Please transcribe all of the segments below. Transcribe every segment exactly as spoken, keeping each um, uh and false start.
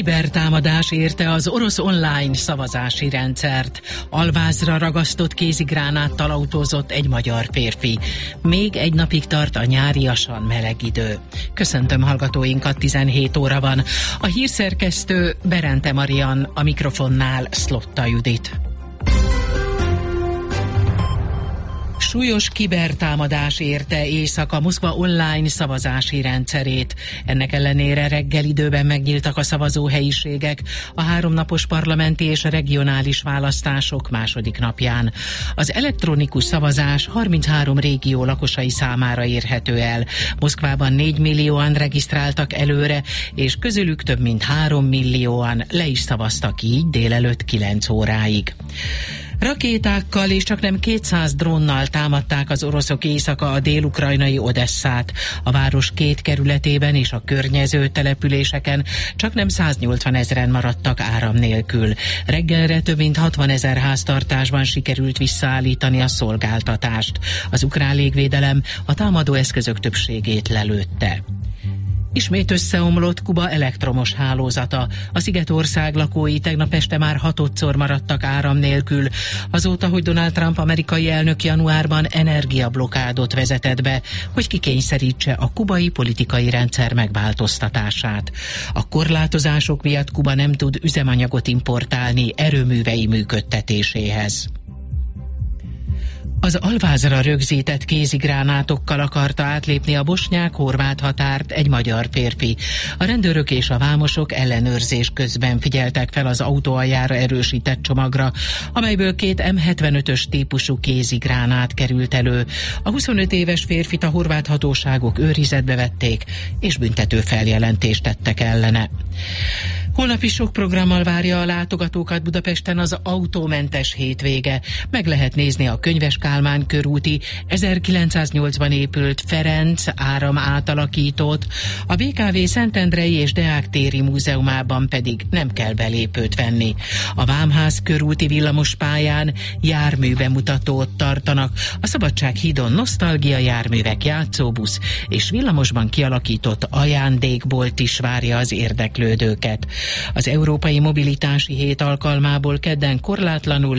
Kibertámadás érte az orosz online szavazási rendszert. Alvázra ragasztott kézigránáttal autózott egy magyar férfi. Még egy napig tart a nyáriasan meleg idő. Köszöntöm hallgatóinkat, tizenhét óra van. A hírszerkesztő Berente Marian, a mikrofonnál Szlotta Judit. Súlyos kibertámadás érte éjszaka Moszkva online szavazási rendszerét. Ennek ellenére reggel időben megnyíltak a szavazóhelyiségek a háromnapos parlamenti és regionális választások második napján. Az elektronikus szavazás harminchárom régió lakosai számára érhető el. Moszkvában négy millióan regisztráltak előre, és közülük több mint három millióan le is szavaztak így délelőtt kilenc óráig. Rakétákkal és csaknem kétszáz drónnal támadták az oroszok éjszaka a dél-ukrajnai Odesszát. A város két kerületében és a környező településeken csaknem száznyolcvan ezren maradtak áram nélkül. Reggelre több mint hatvanezer háztartásban sikerült visszaállítani a szolgáltatást. Az ukrán légvédelem a támadó eszközök többségét lelőtte. Ismét összeomlott Kuba elektromos hálózata. A szigetország lakói tegnap este már hatodszor maradtak áram nélkül, azóta, hogy Donald Trump amerikai elnök januárban energiablokádot vezetett be, hogy kikényszerítse a kubai politikai rendszer megváltoztatását. A korlátozások miatt Kuba nem tud üzemanyagot importálni erőművei működtetéséhez. Az Alvázra rögzített kézigránátokkal akarta átlépni a bosnyák-horvát határt egy magyar férfi. A rendőrök és a vámosok ellenőrzés közben figyeltek fel az autó aljára erősített csomagra, amelyből két em hetvenötös típusú kézigránát került elő. A huszonöt éves férfit a horvát hatóságok őrizetbe vették, és büntető feljelentést tettek ellene. Holnap is sok programmal várja a látogatókat Budapesten az autómentes hétvége. Meg lehet nézni a Könyves Kálmán körúti ezerkilencszáznyolcban épült Ferenc áram átalakítót, a bé ká vé Szentendrei és Deák téri múzeumában pedig nem kell belépőt venni. A Vámház körúti villamospályán járműbemutatót tartanak, a Szabadsághídon nosztalgia járművek, játszóbusz és villamosban kialakított ajándékbolt is várja az érdeklődőket. Az Európai Mobilitási Hét alkalmából kedden korlátlanul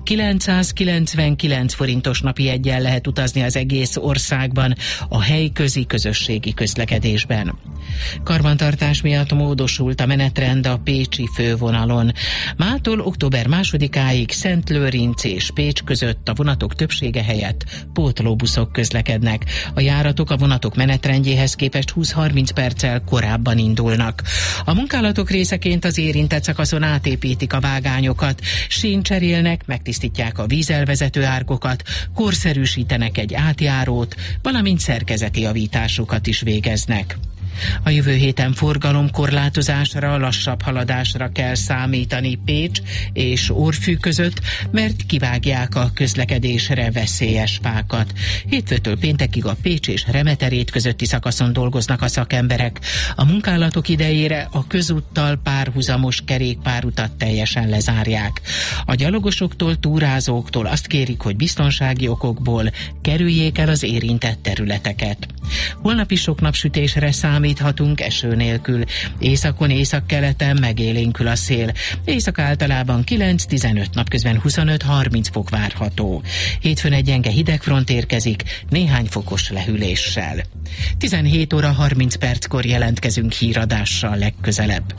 kilencszázkilencvenkilenc forintos napi jeggyel lehet utazni az egész országban a helyközi közösségi közlekedésben. Karbantartás miatt módosult a menetrend a pécsi fővonalon. Mától október másodikáig Szentlőrinc és Pécs között a vonatok többsége helyett pótlóbuszok közlekednek. A járatok a vonatok menetrendjéhez képest húsz-harminc perccel korábban indulnak. A munkálatok részeként az érintett szakaszon átépítik a vágányokat, sín cserélnek, megtisztítják a vízelvezető árkokat, korszerűsítenek egy átjárót, valamint szerkezeti javításokat is végeznek. A jövő héten forgalomkorlátozásra, lassabb haladásra kell számítani Pécs és Orfű között, mert kivágják a közlekedésre veszélyes fákat. Hétfőtől péntekig a Pécs és Remeterét közötti szakaszon dolgoznak a szakemberek. A munkálatok idejére a közúttal párhuzamos kerékpárutat teljesen lezárják. A gyalogosoktól, túrázóktól azt kérik, hogy biztonsági okokból kerüljék el az érintett területeket. Holnap is sok napsütésre számíthatunk eső nélkül. Északon, északkeleten megélénkül a szél. Észak általában kilenc-tizenöt, napközben huszonöt-harminc fok várható. Hétfőn egy gyenge hidegfront érkezik, néhány fokos lehűléssel. tizenhét óra harminc perckor jelentkezünk híradással legközelebb.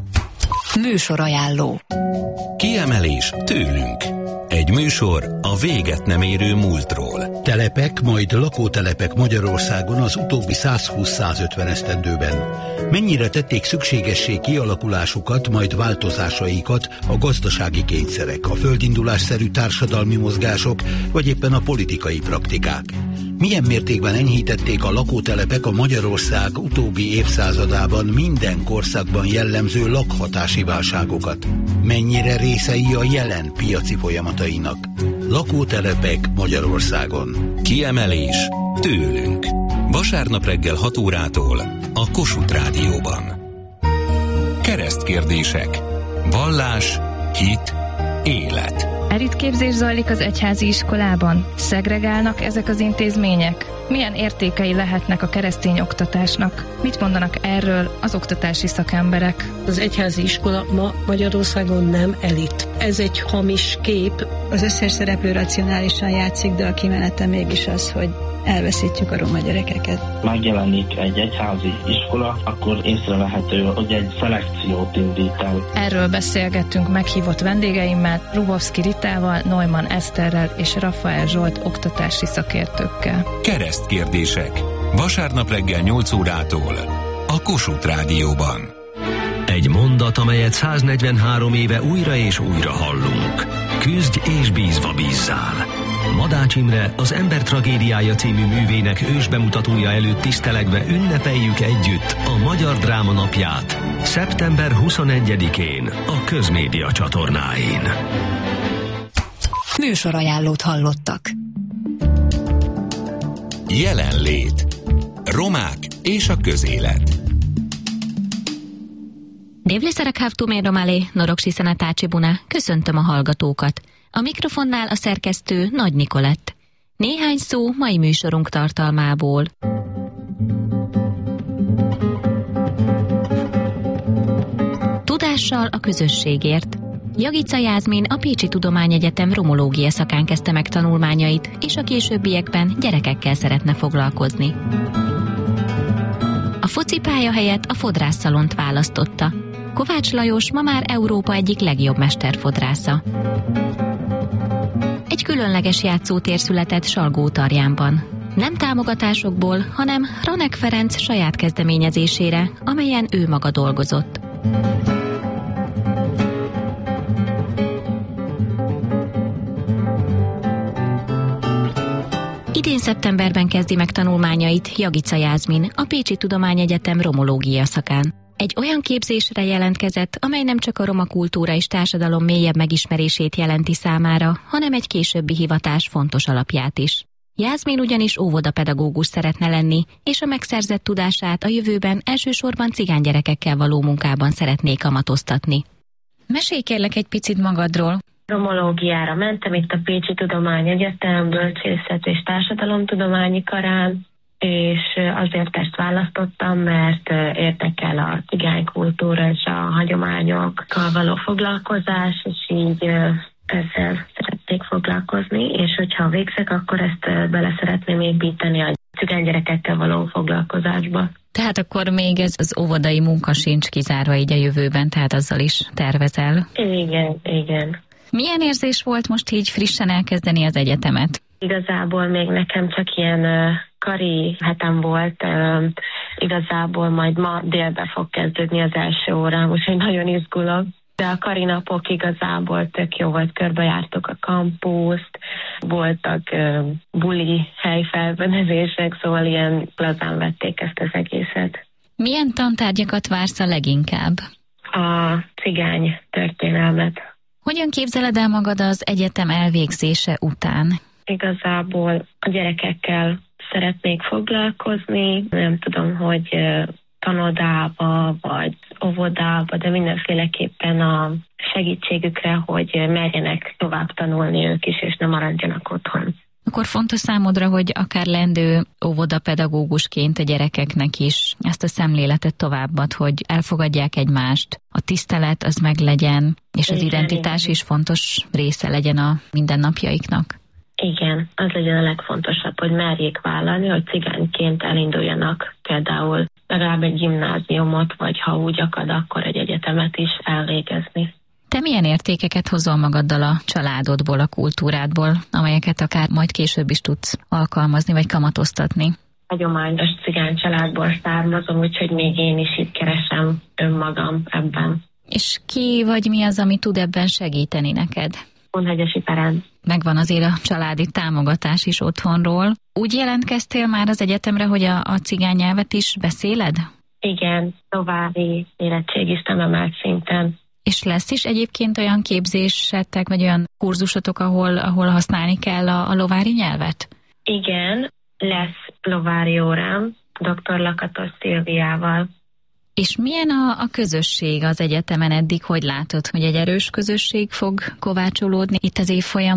Műsorajánló. Kiemelés tőlünk. Egy műsor a véget nem érő múltról. Telepek, majd lakótelepek Magyarországon az utóbbi száz-húsz-százötven esztendőben. Mennyire tették szükségessé kialakulásukat, majd változásaikat a gazdasági kényszerek, a földindulásszerű társadalmi mozgások, vagy éppen a politikai praktikák? Milyen mértékben enyhítették a lakótelepek a Magyarország utóbbi évszázadában minden korszakban jellemző lakhatási válságokat? Mennyire részei a jelen piaci folyamatainak? Lakótelepek Magyarországon. Kiemelés tőlünk. Vasárnap reggel hat órától a Kossuth Rádióban. Keresztkérdések. Vallás, hit, élet. Elitképzés zajlik az egyházi iskolában? Szegregálnak ezek az intézmények? Milyen értékei lehetnek a keresztény oktatásnak? Mit mondanak erről az oktatási szakemberek? Az egyházi iskola ma Magyarországon nem elit. Ez egy hamis kép. Az összes szereplő racionálisan játszik, de a kimenete mégis az, hogy elveszítjük a roma gyerekeket. Megjelenik egy egyházi iskola, akkor észrevehető, hogy egy szelekciót indít el. Erről beszélgettünk meghívott vendégeimmel, Rubovszki Ritával, Neumann Eszterrel és Rafael Zsolt oktatási szakértőkkel. Keresztkérdések. Vasárnap reggel nyolc órától a Kossuth Rádióban. Egy mondat, amelyet száznegyvenhárom éve újra és újra hallunk. Küzdj és bízva bízzál. Madács Imre az Ember tragédiája című művének ősbemutatója előtt tisztelegve ünnepeljük együtt a Magyar Dráma Napját szeptember huszonegyedikén a Közmédia csatornáin. Műsorajánlót hallottak. Jelenlét. Romák és a közélet. Dévliszerek hávtumé romálé, noroksi szenetácsi buna, köszöntöm a hallgatókat. A mikrofonnál a szerkesztő Nagy Nikolett. Néhány szó mai műsorunk tartalmából. Tudással a közösségért. Jagica Jászmin a Pécsi Tudományegyetem romológia szakán kezdte meg tanulmányait, és a későbbiekben gyerekekkel szeretne foglalkozni. A focipálya helyett a fodrászszalont választotta. Kovács Lajos ma már Európa egyik legjobb mesterfodrásza. Egy különleges játszótér született Salgótarjánban. Nem támogatásokból, hanem Ranek Ferenc saját kezdeményezésére, amelyen ő maga dolgozott. Idén szeptemberben kezdi meg tanulmányait Jagica Jászmin a Pécsi Tudományegyetem romológia szakán. Egy olyan képzésre jelentkezett, amely nem csak a roma kultúra és társadalom mélyebb megismerését jelenti számára, hanem egy későbbi hivatás fontos alapját is. Jászmin ugyanis óvodapedagógus szeretne lenni, és a megszerzett tudását a jövőben elsősorban cigánygyerekekkel való munkában szeretné kamatoztatni. Mesélj kérlek egy picit magadról. Romológiára mentem itt a Pécsi Tudományegyetem bölcsészet és társadalomtudományi karán, és azért ezt választottam, mert érdekel a cigánykultúra és a hagyományokkal való foglalkozás, és így ezzel szeretnék foglalkozni, és hogyha végzek, akkor ezt bele szeretném építeni a cigánygyerekekkel való foglalkozásba. Tehát akkor még ez az óvodai munka sincs kizárva így a jövőben, tehát azzal is tervezel? Igen, igen. Milyen érzés volt most így frissen elkezdeni az egyetemet? Igazából még nekem csak ilyen uh, kari hetem volt, uh, igazából majd ma délben fog kezdődni az első órám, úgyhogy nagyon izgulok. De a kari napok igazából tök jó volt, körbejártuk a kampuszt, voltak uh, buli helyfelfedezések, szóval ilyen lazán vették ezt az egészet. Milyen tantárgyakat vársz a leginkább? A cigány történelmet. Hogyan képzeled el magad az egyetem elvégzése után? Igazából a gyerekekkel szeretnék foglalkozni, nem tudom, hogy tanodába vagy óvodába, de mindenféleképpen a segítségükre, hogy merjenek tovább tanulni ők is, és ne maradjanak otthon. Akkor fontos számodra, hogy akár lendő óvodapedagógusként a gyerekeknek is ezt a szemléletet továbbad, hogy elfogadják egymást, a tisztelet az meglegyen, és az igen, identitás igen. is fontos része legyen a mindennapjaiknak. Igen, az legyen a legfontosabb, hogy merjék vállalni, hogy cigányként elinduljanak például legalább egy gimnáziumot, vagy ha úgy akad, akkor egy egyetemet is elvégezni. Te milyen értékeket hozol magaddal a családodból, a kultúrádból, amelyeket akár majd később is tudsz alkalmazni, vagy kamatoztatni? Hagyományos cigány családból származom, úgyhogy még én is itt keresem önmagam ebben. És ki vagy mi az, ami tud ebben segíteni neked? Kunhegyesi Ferenc. Megvan azért a családi támogatás is otthonról. Úgy jelentkeztél már az egyetemre, hogy a, a cigány nyelvet is beszéled? Igen, további érettségiztem emelt szinten. És lesz is egyébként olyan képzésetek, vagy olyan kurzusotok, ahol, ahol használni kell a, a lovári nyelvet? Igen, lesz lovári órám, doktor Lakatos Szilviával. És milyen a, a közösség az egyetemen eddig? Hogy látod, hogy egy erős közösség fog kovácsolódni itt az évfolyamon?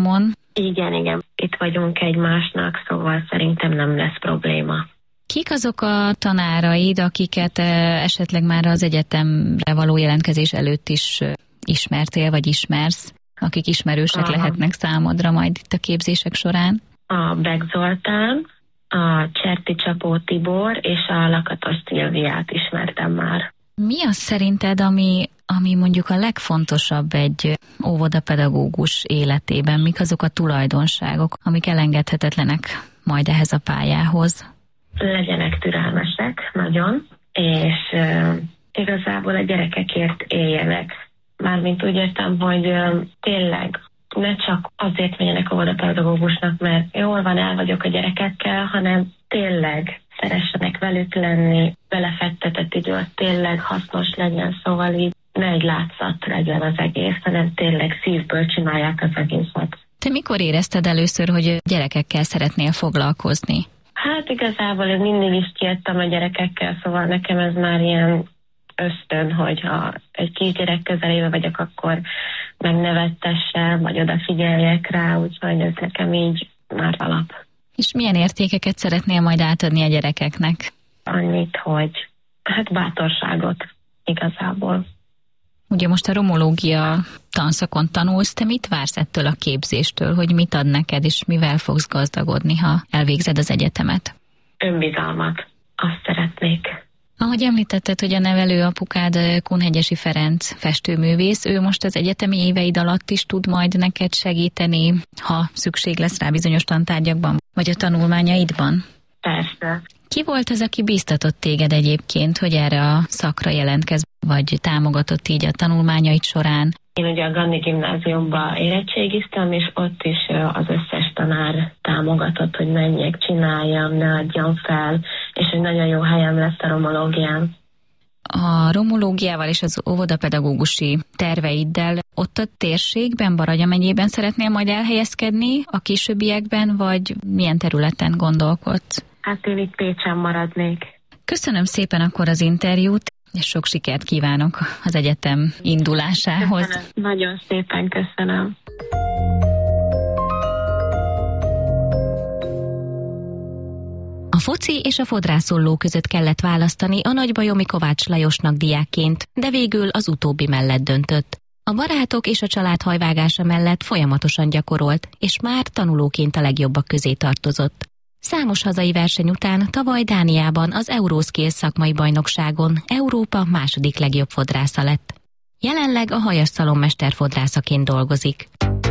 Igen, igen. Itt vagyunk egymásnak, szóval szerintem nem lesz probléma. Kik azok a tanáraid, akiket esetleg már az egyetemre való jelentkezés előtt is ismertél, vagy ismersz, akik ismerősek Aha. lehetnek számodra majd itt a képzések során? A Beck Zoltán, a Cserti Csapó Tibor és a Lakatos Szilviát ismertem már. Mi az szerinted, ami, ami mondjuk a legfontosabb egy óvodapedagógus életében? Mik azok a tulajdonságok, amik elengedhetetlenek majd ehhez a pályához? Legyenek türelmesek, nagyon, és uh, igazából a gyerekekért éljenek. Mármint úgy értem, hogy uh, tényleg ne csak azért menjenek óvodapedagógusnak, mert jól van, el vagyok a gyerekekkel, hanem tényleg szeressenek velük lenni, belefektetett idő, tényleg hasznos legyen, szóval így ne egy látszat legyen az egész, hanem tényleg szívből csinálják az egészet. Te mikor érezted először, hogy gyerekekkel szeretnél foglalkozni? Hát igazából én mindig is kijöttem a gyerekekkel, szóval nekem ez már ilyen ösztön, hogyha egy kisgyerek közelébe vagyok, akkor megnevettessem, vagy odafigyeljek rá, úgyhogy ez nekem így már alap. És milyen értékeket szeretnél majd átadni a gyerekeknek? Annyit, hogy hát bátorságot igazából. Ugye most a romológia tanszakon tanulsz, te mit vársz ettől a képzéstől, hogy mit ad neked, és mivel fogsz gazdagodni, ha elvégzed az egyetemet? Önbizalmat. Azt szeretnék. Ahogy említetted, hogy a nevelő apukád Kunhegyesi Ferenc festőművész, ő most az egyetemi éveid alatt is tud majd neked segíteni, ha szükség lesz rá bizonyos tantárgyakban, vagy a tanulmányaidban? Persze. Ki volt az, aki bíztatott téged egyébként, hogy erre a szakra jelentkezz, vagy támogatott így a tanulmányaid során? Én ugye a Ganni gimnáziumban érettségiztem, és ott is az összes tanár támogatott, hogy menjek, csináljam, ne adjam fel, és hogy nagyon jó helyem lesz a romológián. A romológiával és az óvodapedagógusi terveiddel ott a térségben, Baranya megyében szeretnél majd elhelyezkedni a későbbiekben, vagy milyen területen gondolkodsz? Hát én itt Pécsen maradnék. Köszönöm szépen akkor az interjút, és sok sikert kívánok az egyetem indulásához. Köszönöm. Nagyon szépen köszönöm. A foci és a fodrászholló között kellett választani a Nagybajomi Kovács Lajosnak diákként, de végül az utóbbi mellett döntött. A barátok és a család hajvágása mellett folyamatosan gyakorolt, és már tanulóként a legjobbak közé tartozott. Számos hazai verseny után tavaly Dániában az Euroskills szakmai bajnokságon Európa második legjobb fodrásza lett. Jelenleg a Hajas szalonmester fodrászaként dolgozik.